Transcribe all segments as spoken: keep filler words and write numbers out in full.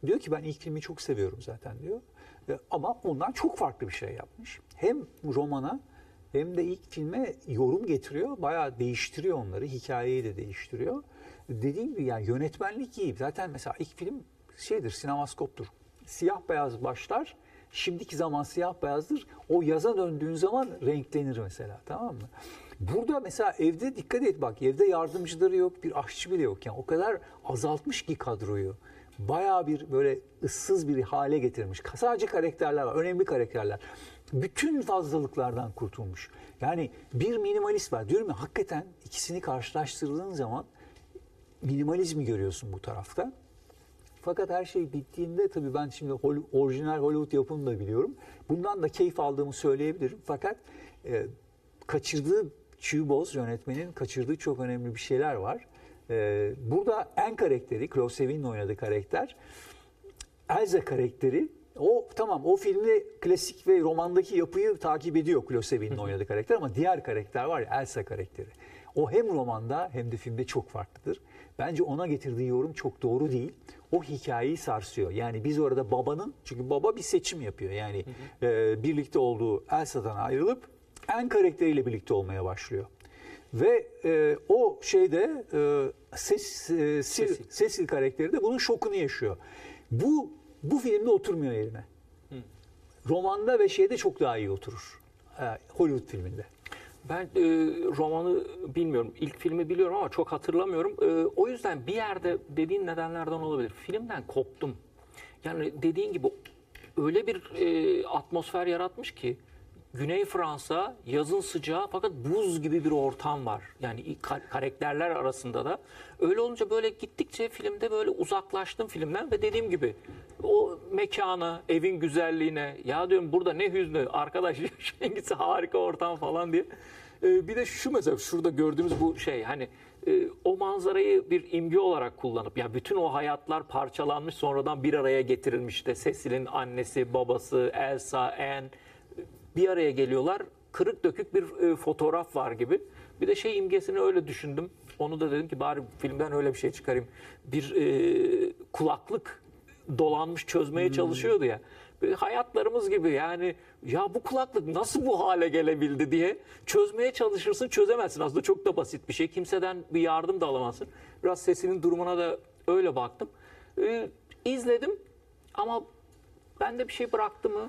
Diyor ki ben ilk filmi çok seviyorum zaten diyor. E, ama ondan çok farklı bir şey yapmış. Hem romana hem de ilk filme yorum getiriyor. Bayağı değiştiriyor onları. Hikayeyi de değiştiriyor. Dediğim gibi yani yönetmenlik iyi. Zaten mesela ilk film şeydir, sinemaskoptur. Siyah beyaz başlar. Şimdiki zaman siyah beyazdır. O yaza döndüğün zaman renklenir mesela, tamam mı? Burada mesela evde dikkat et bak, evde yardımcıları yok, bir aşçı bile yok. Yani o kadar azaltmış ki kadroyu. Bayağı bir böyle ıssız bir hale getirmiş. Sadece karakterler var, önemli karakterler. Bütün fazlalıklardan kurtulmuş. Yani bir minimalist var. Diyorum ya, hakikaten ikisini karşılaştırdığın zaman minimalizmi görüyorsun bu tarafta. Fakat her şey bittiğinde tabii ben şimdi orijinal Hollywood yapımını da biliyorum. Bundan da keyif aldığımı söyleyebilirim. Fakat e, kaçırdığı Çuboz yönetmenin kaçırdığı çok önemli bir şeyler var. E, burada en karakteri, Chloe Sevigny'in oynadığı karakter, Elsa karakteri. O tamam, o filmde klasik ve romandaki yapıyı takip ediyor Chloe Sevigny'in oynadığı karakter, ama diğer karakter var ya, Elsa karakteri. O hem romanda hem de filmde çok farklıdır. Bence ona getirdiği yorum çok doğru değil. O hikayeyi sarsıyor. Yani biz orada babanın, çünkü baba bir seçim yapıyor. Yani hı hı. E, birlikte olduğu Elsa'dan ayrılıp en karakteriyle birlikte olmaya başlıyor. Ve e, o şeyde e, ses, e, Cecil. Cecil karakteri de bunun şokunu yaşıyor. Bu bu filmde oturmuyor yerine. Hı. Romanda ve şeyde çok daha iyi oturur. E, Hollywood filminde. Ben e, romanı bilmiyorum, ilk filmi biliyorum ama çok hatırlamıyorum. E, o yüzden bir yerde dediğin nedenlerden olabilir. Filmden koptum. Yani dediğin gibi öyle bir e, atmosfer yaratmış ki, Güney Fransa, yazın sıcağı fakat buz gibi bir ortam var. Yani karakterler arasında da. Öyle olunca böyle gittikçe filmde böyle uzaklaştım filmden ve dediğim gibi o mekana, evin güzelliğine, ya diyorum burada ne hüznü arkadaş, Şengisi harika ortam falan diye. Ee, bir de şu mesela şurada gördüğümüz bu şey, hani e, o manzarayı bir imge olarak kullanıp, ya bütün o hayatlar parçalanmış sonradan bir araya getirilmiş de, Cecil'in annesi, babası, Elsa, Anne bir araya geliyorlar. Kırık dökük bir e, fotoğraf var gibi. Bir de şey imgesini öyle düşündüm. Onu da dedim ki bari filmden öyle bir şey çıkarayım. Bir e, kulaklık dolanmış çözmeye hmm. çalışıyordu ya. Böyle hayatlarımız gibi yani, ya bu kulaklık nasıl bu hale gelebildi diye çözmeye çalışırsın, çözemezsin. Aslında çok da basit bir şey. Kimseden bir yardım da alamazsın. Biraz sesinin durumuna da öyle baktım. E, izledim ama bende bir şey bıraktı mı?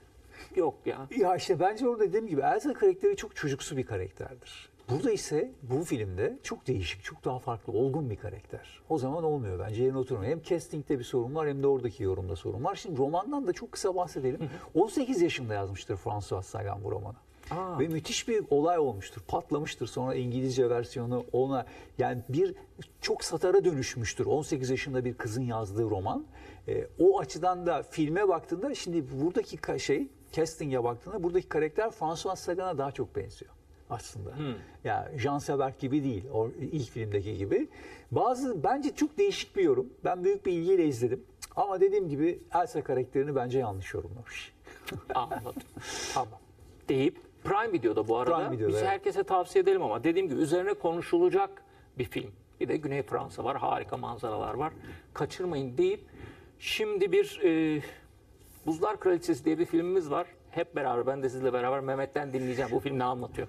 Yok ya. Ya işte bence orada dediğim gibi Elsa karakteri çok çocuksu bir karakterdir. Burada ise bu filmde çok değişik, çok daha farklı, olgun bir karakter. O zaman olmuyor bence, yerine oturmuyor. Hem castingde bir sorun var hem de oradaki yorumda sorun var. Şimdi romandan da çok kısa bahsedelim. on sekiz yaşında yazmıştır François Sagan bu romanı. Aa. Ve müthiş bir olay olmuştur, patlamıştır. Sonra İngilizce versiyonu ona, yani bir çok satara dönüşmüştür. on sekiz yaşında bir kızın yazdığı roman. E, o açıdan da filme baktığında, şimdi buradaki şey, casting'e baktığında buradaki karakter François Sagan'a daha çok benziyor aslında. Hmm. Ya Jean Seberg gibi değil, o ilk filmdeki gibi. Bazı bence çok değişik bir yorum. Ben büyük bir ilgiyle izledim. Ama dediğim gibi Elsa karakterini bence yanlış yorumlamış. Anladım. Tamam. Deyip Prime Video'da bu arada. Prime Video'da, biz evet. herkese tavsiye edelim ama dediğim gibi üzerine konuşulacak bir film. Bir de Güney Fransa var, harika manzaralar var. Kaçırmayın deyip şimdi bir e, Buzlar Kraliçesi diye bir filmimiz var. Hep beraber, ben de sizle beraber Mehmet'ten dinleyeceğim. Bu film ne anlatıyor?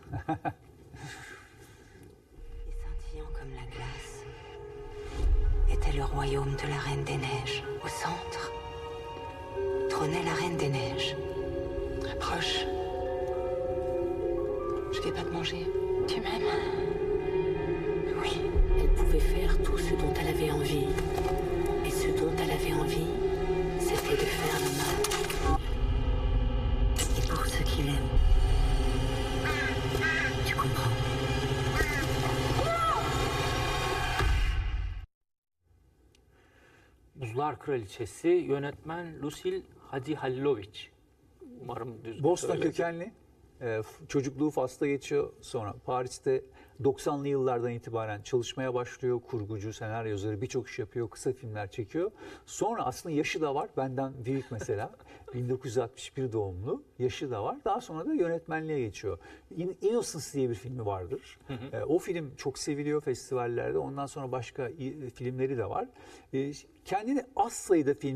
Scintillant comme la glace était le royaume de la Reine des Neiges. Au centre trônait la Reine des Neiges. Très proche. Je vais pas te manger. Tu m'aimes? Oui. Elle pouvait faire tout ce dont elle avait envie. Et ce dont elle avait envie, c'était de faire le mal. Et pour ceux qui l'aiment. Tu comprends? Buzlar Kraliçesi, yönetmen Lusil Hadihalilovic. Umarım düzgün Bosna söyledim. kökenli. Ee, çocukluğu Fas'ta geçiyor. Sonra Paris'te doksanlı yıllardan itibaren çalışmaya başlıyor. Kurgucu, senaryo yazarı, birçok iş yapıyor. Kısa filmler çekiyor. Sonra aslında yaşı da var. Benden büyük mesela. bin dokuz yüz altmış bir doğumlu. Yaşı da var. Daha sonra da yönetmenliğe geçiyor. Innocence diye bir filmi vardır. Hı hı. Ee, o film çok seviliyor festivallerde. Ondan sonra başka filmleri de var. Ee, kendini az sayıda film